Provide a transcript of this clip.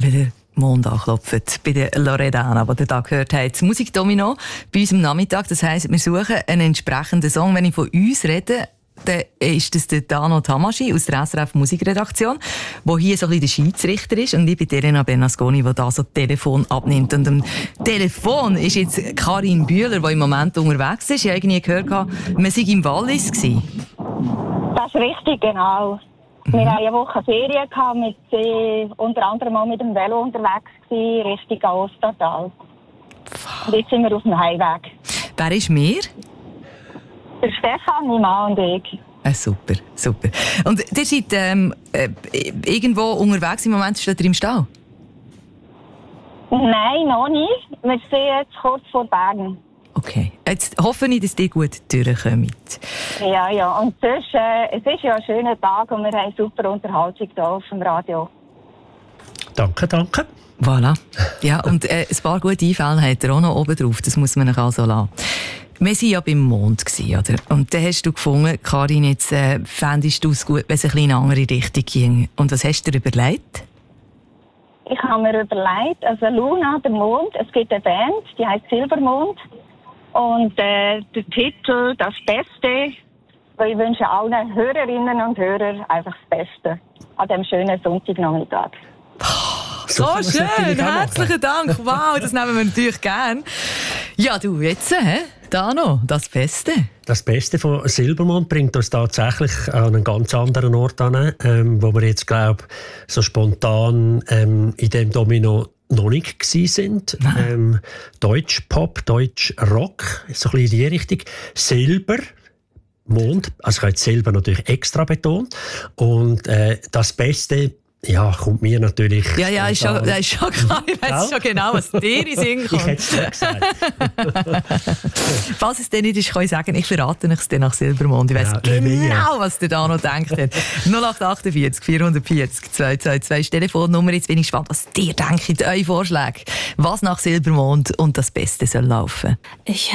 wenn der Mond anklopft bei der Loredana, die ihr da gehört habt. Musikdomino bei uns am Nachmittag. Das heisst, wir suchen einen entsprechenden Song. Wenn ich von uns rede, dann ist das der Dano Tamaschi aus der SRF Musikredaktion, der hier so ein bisschen der Schiedsrichter ist. Und ich bin Elena Bernasconi, die da so das Telefon abnimmt. Und am Telefon ist jetzt Karin Bühler, die im Moment unterwegs ist. Ich habe irgendwie gehört, man sei im Wallis gewesen. Das ist richtig, genau. Wir hatten eine Woche Ferien, unter anderem auch mit dem Velo unterwegs gewesen, Richtung Ostertal. Und jetzt sind wir auf dem Heimweg. Wer ist mehr? Der Stefan, mein Mann und ich. Super, super. Und ihr seid irgendwo unterwegs, im Moment steht ihr im Stall? Nein, noch nicht. Wir sind jetzt kurz vor Bergen. Okay, jetzt hoffe ich, dass die gut durchkommen. Ja. Und sonst, es ist ja ein schöner Tag und wir haben super Unterhaltung hier auf dem Radio. Danke. Voilà. Ja, und ein paar gute Einfälle hat er auch noch oben drauf. Das muss man also lassen. Wir waren ja beim Mond, oder? Und dann hast du gefunden, Karin, jetzt fändest du es gut, wenn es ein bisschen in eine andere Richtung ging. Und was hast du dir überlegt? Ich habe mir überlegt, also Luna, der Mond, es gibt eine Band, die heißt Silbermond. Und der Titel, das Beste, weil ich wünsche allen Hörerinnen und Hörern einfach das Beste an diesem schönen Sonntagnachmittag. So schön, herzlichen Dank. Wow, das nehmen wir natürlich gern. Ja, du, jetzt, Dano, das Beste. Das Beste von Silbermond bringt uns tatsächlich an einen ganz anderen Ort an, wo wir jetzt, glaube ich, so spontan in dem Domino noch nicht gewesen sind. Deutsch Pop, Deutsch Rock, so ein bisschen in die Richtung. Silber, Mond, also ich habe jetzt Silber natürlich extra betont. Und das Beste, ja, kommt mir natürlich... Ja, ist schon klar. Ich weiss schon genau, was dir in Sinn kommt. Ich hätte es schon gesagt. Falls es dir nicht ist, kann ich sagen, ich verrate es dir nach Silbermond. Ich weiss genau, was der da noch denkt. 0848 440 222 Telefonnummer. Jetzt bin ich gespannt, was dir denkt, eure Vorschläge. Was nach Silbermond und das Beste soll laufen.